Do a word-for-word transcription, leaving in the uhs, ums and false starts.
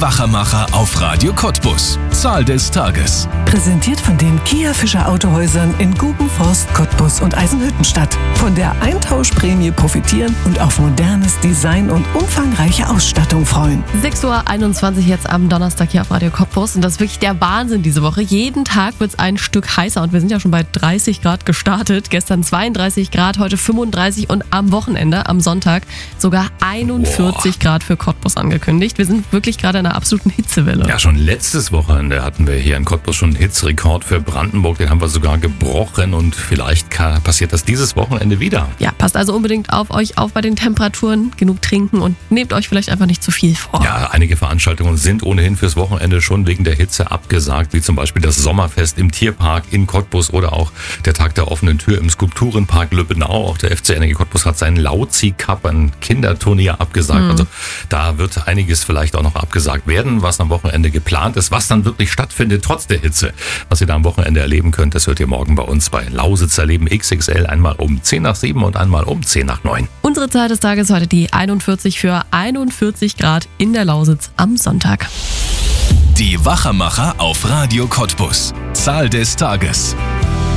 Wachermacher auf Radio Cottbus. Zahl des Tages. Präsentiert von den Kia Fischer Autohäusern in Gubenforst, Cottbus und Eisenhüttenstadt. Von der Eintauschprämie profitieren und auf modernes Design und umfangreiche Ausstattung freuen. sechs Uhr einundzwanzig jetzt am Donnerstag hier auf Radio Cottbus. Und das ist wirklich der Wahnsinn diese Woche. Jeden Tag wird es ein Stück heißer und wir sind ja schon bei dreißig Grad gestartet. Gestern zweiunddreißig Grad, heute fünfunddreißig und am Wochenende, am Sonntag, sogar einundvierzig Boah. Grad für Cottbus angekündigt. Wir sind wirklich gerade in einer absoluten Hitzewelle. Ja, schon letztes Wochenende hatten wir hier in Cottbus schon einen Hitzrekord für Brandenburg. Den haben wir sogar gebrochen und vielleicht passiert das dieses Wochenende wieder. Ja, passt also unbedingt auf euch auf bei den Temperaturen. Genug trinken und nehmt euch vielleicht einfach nicht zu viel vor. Ja, einige Veranstaltungen sind ohnehin fürs Wochenende schon wegen der Hitze abgesagt, wie zum Beispiel das Sommerfest im Tierpark in Cottbus oder auch der Tag der offenen Tür im Skulpturenpark Lübbenau. Auch der F C Energie Cottbus hat seinen Lauzi Cup, ein Kinderturnier, abgesagt. Mhm. Also da wird einiges vielleicht auch noch abgesagt werden, was am Wochenende geplant ist, was dann wirklich stattfindet, trotz der Hitze. Was ihr da am Wochenende erleben könnt, das hört ihr morgen bei uns bei Lausitzer Leben X X L, einmal um zehn nach sieben und einmal um zehn nach neun. Unsere Zeit des Tages heute die einundvierzig für einundvierzig Grad in der Lausitz am Sonntag. Die Wachermacher auf Radio Cottbus. Zahl des Tages.